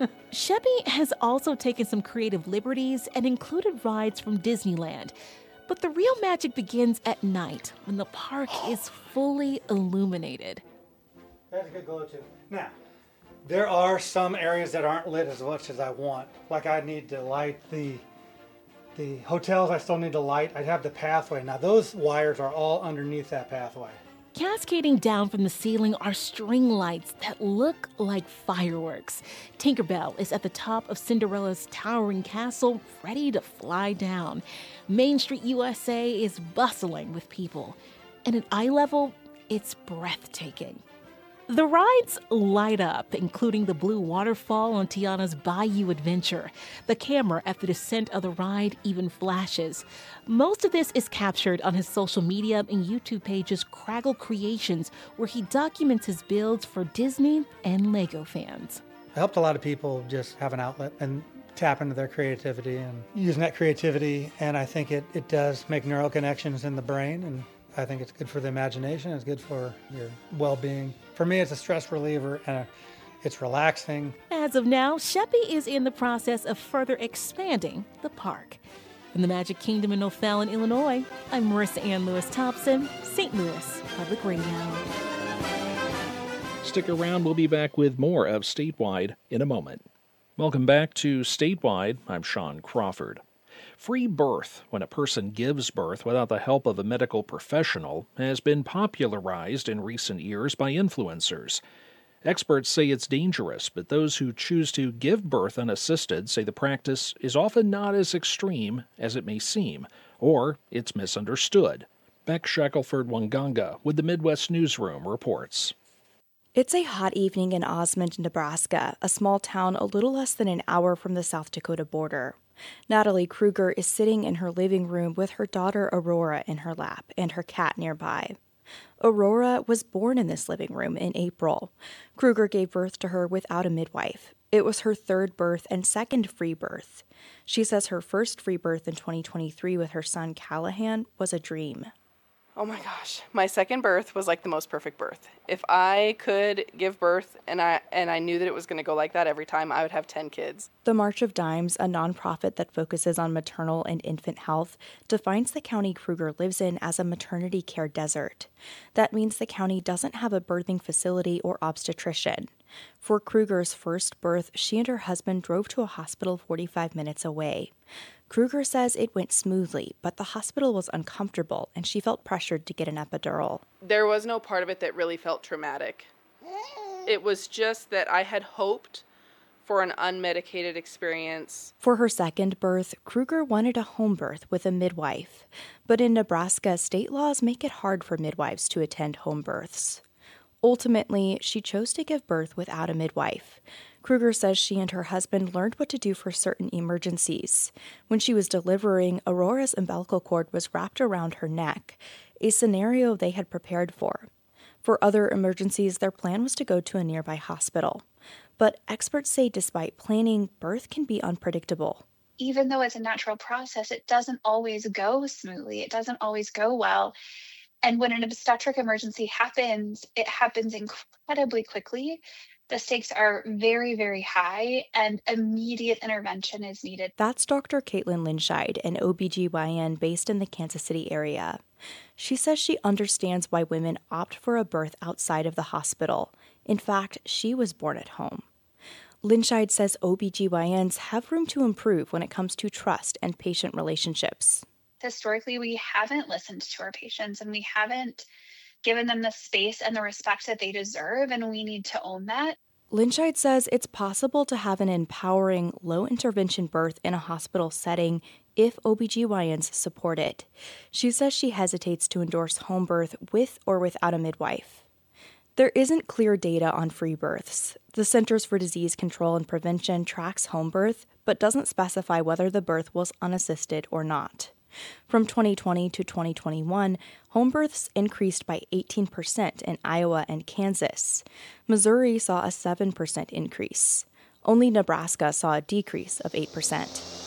Sheppy has also taken some creative liberties and included rides from Disneyland. But the real magic begins at night when the park is fully illuminated. That's a good glow too. Now, there are some areas that aren't lit as much as I want. Like I need to light the the hotels, I still need to light. I have the pathway. Now those wires are all underneath that pathway. Cascading down from the ceiling are string lights that look like fireworks. Tinkerbell is at the top of Cinderella's towering castle, ready to fly down. Main Street U S A is bustling with people. And at eye level, it's breathtaking. The rides light up, including the blue waterfall on Tiana's Bayou Adventure. The camera at the descent of the ride even flashes. Most of this is captured on his social media and YouTube pages Craggle Creations, where he documents his builds for Disney and Lego fans. I helped a lot of people just have an outlet and tap into their creativity and using that creativity. And I think it, it does make neural connections in the brain. And I think it's good for the imagination. It's good for your well-being. For me, it's a stress reliever and it's relaxing. As of now, Sheppy is in the process of further expanding the park. From the Magic Kingdom in O'Fallon, Illinois, I'm Marissa Ann Lewis Thompson, Saint Louis Public Radio. Stick around, we'll be back with more of Statewide in a moment. Welcome back to Statewide. I'm Sean Crawford. Free birth, when a person gives birth without the help of a medical professional, has been popularized in recent years by influencers. Experts say it's dangerous, but those who choose to give birth unassisted say the practice is often not as extreme as it may seem. or it's misunderstood. Beck Shackelford-Wanganga with the Midwest Newsroom reports. It's a hot evening in Osmond, Nebraska, a small town a little less than an hour from the South Dakota border. Natalie Kruger is sitting in her living room with her daughter Aurora in her lap and her cat nearby. Aurora was born in this living room in April. Kruger gave birth to her without a midwife. It was her third birth and second free birth. She says her first free birth in twenty twenty-three with her son Callahan was a dream. Oh my gosh, my second birth was like the most perfect birth. If I could give birth and I and I knew that it was going to go like that every time, I would have ten kids. The March of Dimes, a nonprofit that focuses on maternal and infant health, defines the county Kruger lives in as a maternity care desert. That means the county doesn't have a birthing facility or obstetrician. For Kruger's first birth, she and her husband drove to a hospital forty-five minutes away. Kruger says it went smoothly, but the hospital was uncomfortable and she felt pressured to get an epidural. There was no part of it that really felt traumatic. It was just that I had hoped for an unmedicated experience. For her second birth, Kruger wanted a home birth with a midwife. But in Nebraska, state laws make it hard for midwives to attend home births. Ultimately, she chose to give birth without a midwife. Kruger says she and her husband learned what to do for certain emergencies. When she was delivering, Aurora's umbilical cord was wrapped around her neck, a scenario they had prepared for. For other emergencies, their plan was to go to a nearby hospital. But experts say despite planning, birth can be unpredictable. Even though it's a natural process, it doesn't always go smoothly. It doesn't always go well. And when an obstetric emergency happens, it happens incredibly quickly. The stakes are very, very high, and immediate intervention is needed. That's Doctor Caitlin Linscheid, an O B G Y N based in the Kansas City area. She says she understands why women opt for a birth outside of the hospital. In fact, she was born at home. Linscheid says O B G Y Ns have room to improve when it comes to trust and patient relationships. Historically, we haven't listened to our patients and we haven't given them the space and the respect that they deserve, and we need to own that. Linscheid says it's possible to have an empowering, low-intervention birth in a hospital setting if O B G Y Ns support it. She says she hesitates to endorse home birth with or without a midwife. There isn't clear data on free births. The Centers for Disease Control and Prevention tracks home birth, but doesn't specify whether the birth was unassisted or not. From twenty twenty to twenty twenty-one, home births increased by eighteen percent in Iowa and Kansas. Missouri saw a seven percent increase. Only Nebraska saw a decrease of eight percent.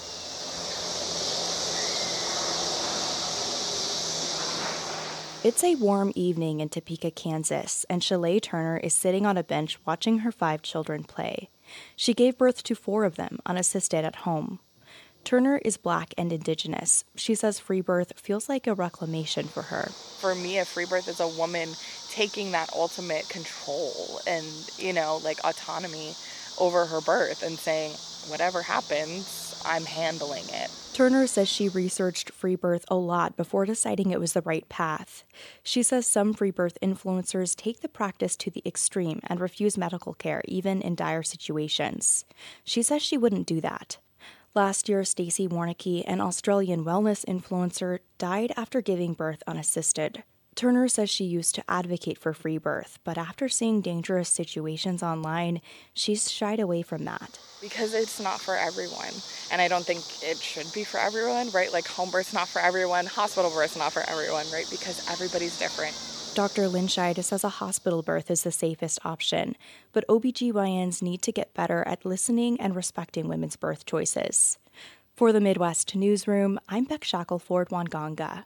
It's a warm evening in Topeka, Kansas, and Shalay Turner is sitting on a bench watching her five children play. She gave birth to four of them unassisted at home. Turner is Black and Indigenous. She says free birth feels like a reclamation for her. For me, a free birth is a woman taking that ultimate control and, you know, like autonomy over her birth and saying, whatever happens, I'm handling it. Turner says she researched free birth a lot before deciding it was the right path. She says some free birth influencers take the practice to the extreme and refuse medical care, even in dire situations. She says she wouldn't do that. Last year, Stacey Warnicki, an Australian wellness influencer, died after giving birth unassisted. Turner says she used to advocate for free birth, but after seeing dangerous situations online, she's shied away from that. Because it's not for everyone, and I don't think it should be for everyone, right? Like home birth's not for everyone, hospital birth's not for everyone, right? Because everybody's different. Doctor Linscheid says a hospital birth is the safest option, but O B G Y Ns need to get better at listening and respecting women's birth choices. For the Midwest Newsroom, I'm Beck Shackelford-Wanganga.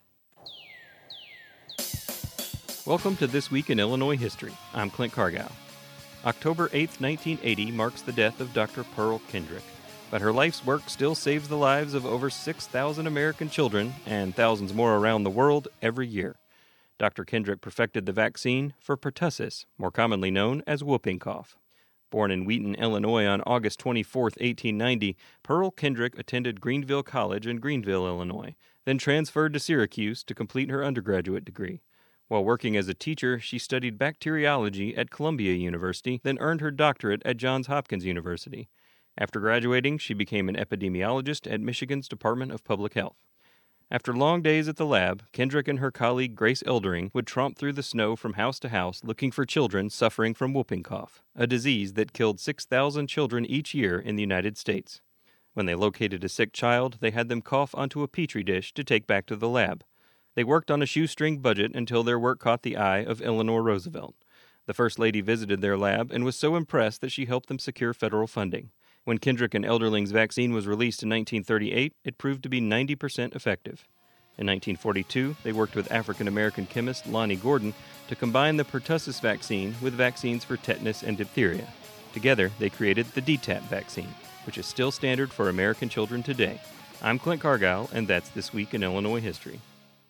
Welcome to This Week in Illinois History. I'm Clint Cargow. October eighth, nineteen eighty marks the death of Doctor Pearl Kendrick, but her life's work still saves the lives of over six thousand American children and thousands more around the world every year. Doctor Kendrick perfected the vaccine for pertussis, more commonly known as whooping cough. Born in Wheaton, Illinois on August twenty-fourth, eighteen ninety, Pearl Kendrick attended Greenville College in Greenville, Illinois, then transferred to Syracuse to complete her undergraduate degree. While working as a teacher, she studied bacteriology at Columbia University, then earned her doctorate at Johns Hopkins University. After graduating, she became an epidemiologist at Michigan's Department of Public Health. After long days at the lab, Kendrick and her colleague Grace Eldering would tromp through the snow from house to house looking for children suffering from whooping cough, a disease that killed six thousand children each year in the United States. When they located a sick child, they had them cough onto a petri dish to take back to the lab. They worked on a shoestring budget until their work caught the eye of Eleanor Roosevelt. The First Lady visited their lab and was so impressed that she helped them secure federal funding. When Kendrick and Elderling's vaccine was released in nineteen thirty-eight, it proved to be ninety percent effective. In nineteen forty-two, they worked with African-American chemist Lonnie Gordon to combine the pertussis vaccine with vaccines for tetanus and diphtheria. Together, they created the D TaP vaccine, which is still standard for American children today. I'm Clint Cargile, and that's This Week in Illinois History.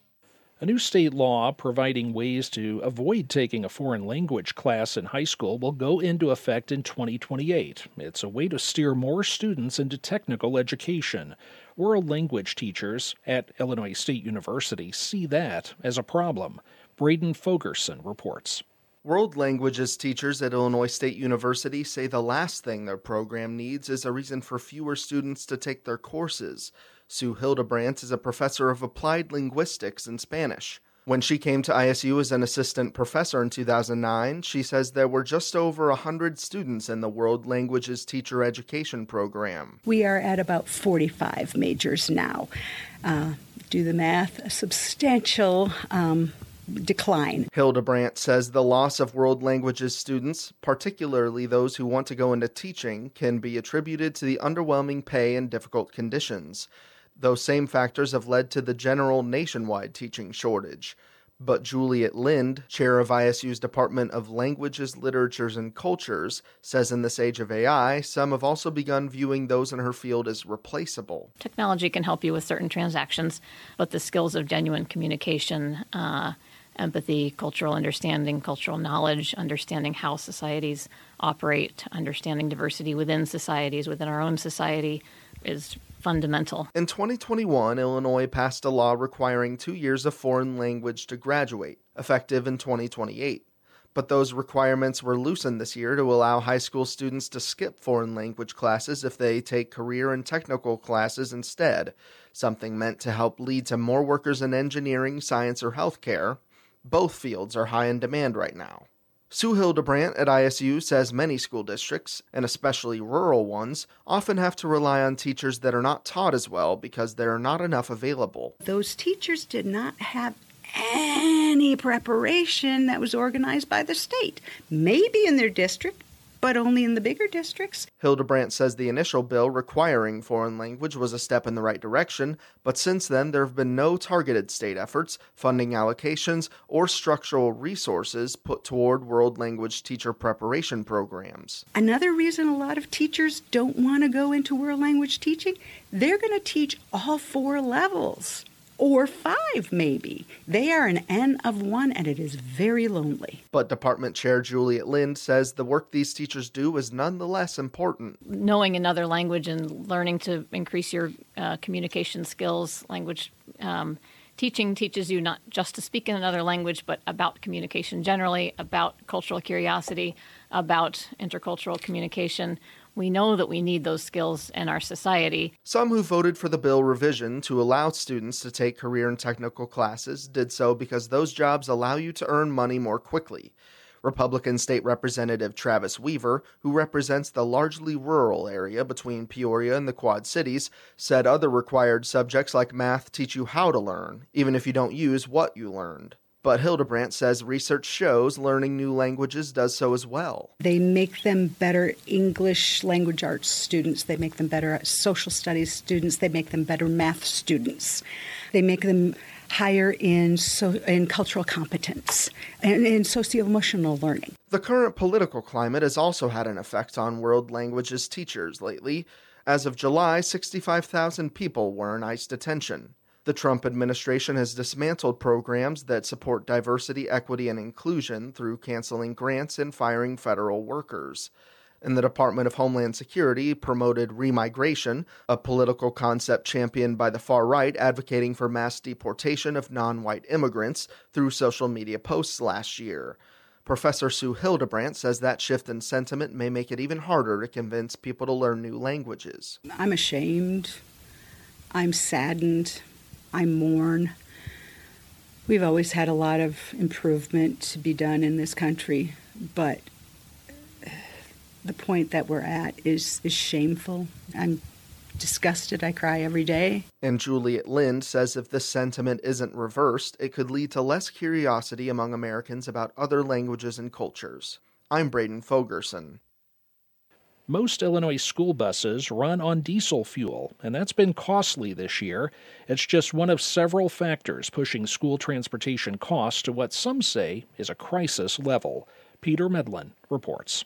A new state law providing ways to avoid taking a foreign language class in high school will go into effect in twenty twenty-eight. It's a way to steer more students into technical education. World language teachers at Illinois State University see that as a problem. Braden Fogerson reports. World languages teachers at Illinois State University say the last thing their program needs is a reason for fewer students to take their courses. Sue Hildebrandt is a professor of applied linguistics and Spanish. When she came to I S U as an assistant professor in two thousand nine, she says there were just over one hundred students in the World Languages Teacher Education Program. We are at about forty-five majors now. Uh, do the math, a substantial um, decline. Hildebrandt says the loss of World Languages students, particularly those who want to go into teaching, can be attributed to the underwhelming pay and difficult conditions. Those same factors have led to the general nationwide teaching shortage. But Juliet Lind, chair of I S U's Department of Languages, Literatures, and Cultures, says in this age of A I, some have also begun viewing those in her field as replaceable. Technology can help you with certain transactions, but the skills of genuine communication, uh, empathy, cultural understanding, cultural knowledge, understanding how societies operate, understanding diversity within societies, within our own society, is fundamental. In twenty twenty-one, Illinois passed a law requiring two years of foreign language to graduate, effective in twenty twenty-eight. But those requirements were loosened this year to allow high school students to skip foreign language classes if they take career and technical classes instead, something meant to help lead to more workers in engineering, science, or healthcare. Both fields are high in demand right now. Sue Hildebrandt at I S U says many school districts, and especially rural ones, often have to rely on teachers that are not taught as well because there are not enough available. Those teachers did not have any preparation that was organized by the state. Maybe in their district, but only in the bigger districts. Hildebrandt says the initial bill requiring foreign language was a step in the right direction, but since then there have been no targeted state efforts, funding allocations, or structural resources put toward world language teacher preparation programs. Another reason a lot of teachers don't want to go into world language teaching, they're going to teach all four levels. Or five, maybe. They are an N of one, and it is very lonely. But Department Chair Juliet Lind says the work these teachers do is nonetheless important. Knowing another language and learning to increase your uh, communication skills, language um, teaching teaches you not just to speak in another language, but about communication generally, about cultural curiosity, about intercultural communication. We know that we need those skills in our society. Some who voted for the bill revision to allow students to take career and technical classes did so because those jobs allow you to earn money more quickly. Republican State Representative Travis Weaver, who represents the largely rural area between Peoria and the Quad Cities, said other required subjects like math teach you how to learn, even if you don't use what you learned. But Hildebrandt says research shows learning new languages does so as well. They make them better English language arts students. They make them better social studies students. They make them better math students. They make them higher in, so, in cultural competence and in socio-emotional learning. The current political climate has also had an effect on world languages teachers lately. As of July, sixty-five thousand people were in ICE detention. The Trump administration has dismantled programs that support diversity, equity, and inclusion through canceling grants and firing federal workers. And the Department of Homeland Security promoted remigration, a political concept championed by the far right advocating for mass deportation of non-white immigrants, through social media posts last year. Professor Sue Hildebrandt says that shift in sentiment may make it even harder to convince people to learn new languages. I'm ashamed. I'm saddened. I mourn. We've always had a lot of improvement to be done in this country, but the point that we're at is, is shameful. I'm disgusted. I cry every day. And Juliet Lind says if this sentiment isn't reversed, it could lead to less curiosity among Americans about other languages and cultures. I'm Braden Fogerson. Most Illinois school buses run on diesel fuel, and that's been costly this year. It's just one of several factors pushing school transportation costs to what some say is a crisis level. Peter Medlin reports.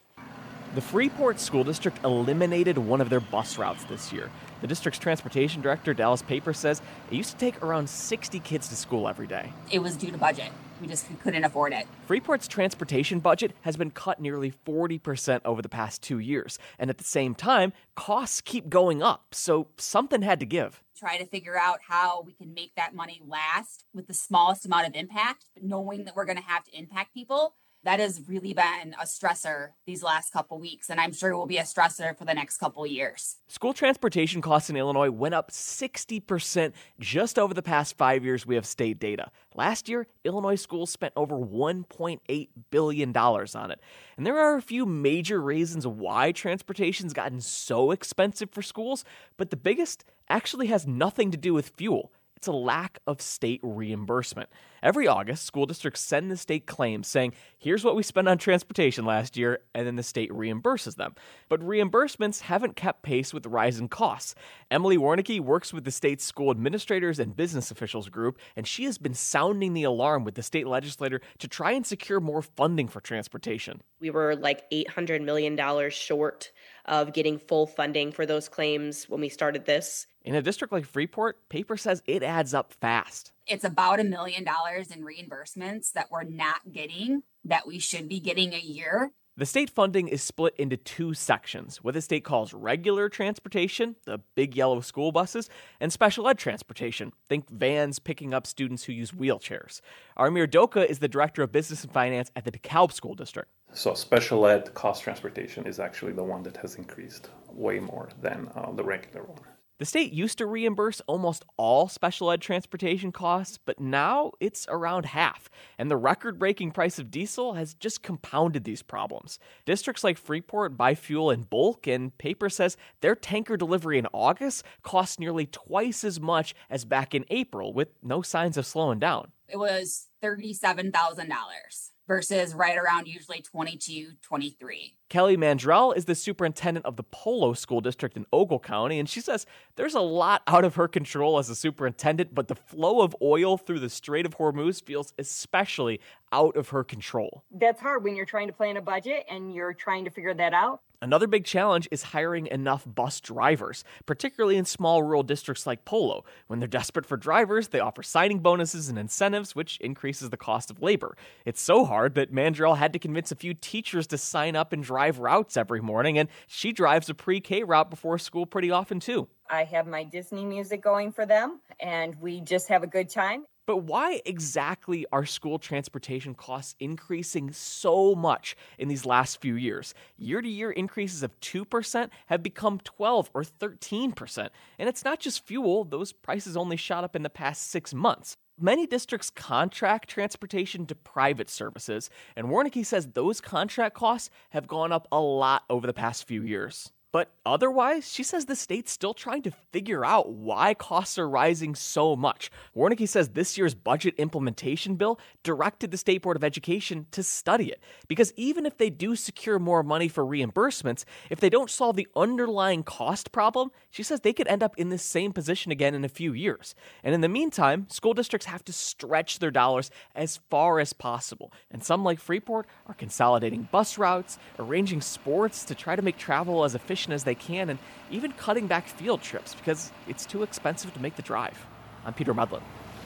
The Freeport School District eliminated one of their bus routes this year. The district's transportation director, Dallas Paper, says it used to take around sixty kids to school every day. It was due to budget. We just couldn't afford it. Freeport's transportation budget has been cut nearly forty percent over the past two years. And at the same time, costs keep going up. So something had to give. Try to figure out how we can make that money last with the smallest amount of impact, but knowing that we're going to have to impact people. That has really been a stressor these last couple weeks, and I'm sure it will be a stressor for the next couple years. School transportation costs in Illinois went up sixty percent just over the past five years. We have state data. Last year, Illinois schools spent over one point eight billion dollars on it. And there are a few major reasons why transportation's gotten so expensive for schools, but the biggest actually has nothing to do with fuel. It's a lack of state reimbursement. Every August, school districts send the state claims saying, here's what we spent on transportation last year, and then the state reimburses them. But reimbursements haven't kept pace with the rise in costs. Emily Warnicki works with the state's school administrators and business officials group, and she has been sounding the alarm with the state legislature to try and secure more funding for transportation. We were like eight hundred million dollars short of getting full funding for those claims when we started this. In a district like Freeport, Paper says it adds up fast. It's about a million dollars in reimbursements that we're not getting, that we should be getting a year. The state funding is split into two sections, what the state calls regular transportation, the big yellow school buses, and special ed transportation, think vans picking up students who use wheelchairs. Armir Doka is the director of business and finance at the DeKalb School District. So special ed cost transportation is actually the one that has increased way more than uh, the regular one. The state used to reimburse almost all special ed transportation costs, but now it's around half, and the record-breaking price of diesel has just compounded these problems. Districts like Freeport buy fuel in bulk, and Paper says their tanker delivery in August cost nearly twice as much as back in April, with no signs of slowing down. It was thirty-seven thousand dollars versus right around usually twenty-two, twenty-three. Kelly Mandrell is the superintendent of the Polo School District in Ogle County, and she says there's a lot out of her control as a superintendent, but the flow of oil through the Strait of Hormuz feels especially out of her control. That's hard when you're trying to plan a budget and you're trying to figure that out. Another big challenge is hiring enough bus drivers, particularly in small rural districts like Polo. When they're desperate for drivers, they offer signing bonuses and incentives, which increases the cost of labor. It's so hard that Mandrell had to convince a few teachers to sign up and drive routes every morning, and she drives a pre-K route before school pretty often too. I have my Disney music going for them, and we just have a good time. But why exactly are school transportation costs increasing so much in these last few years? Year-to-year increases of two percent have become twelve or thirteen percent. And it's not just fuel. Those prices only shot up in the past six months. Many districts contract transportation to private services, and Warnicki says those contract costs have gone up a lot over the past few years. But otherwise, she says the state's still trying to figure out why costs are rising so much. Warnicki says this year's budget implementation bill directed the State Board of Education to study it. Because even if they do secure more money for reimbursements, if they don't solve the underlying cost problem, she says they could end up in this same position again in a few years. And in the meantime, school districts have to stretch their dollars as far as possible. And some, like Freeport, are consolidating bus routes, arranging sports to try to make travel as efficient as they can, and even cutting back field trips because it's too expensive to make the drive. I'm Peter Medlin.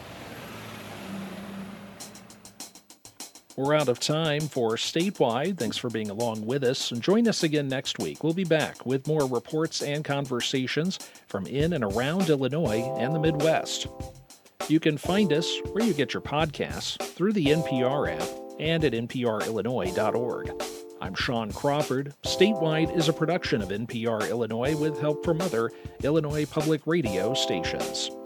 We're out of time for Statewide. Thanks for being along with us, and join us again next week. We'll be back with more reports and conversations from in and around Illinois and the Midwest. You can find us where you get your podcasts through the N P R app and at N P R Illinois dot org. I'm Sean Crawford. Statewide is a production of N P R Illinois with help from other Illinois public radio stations.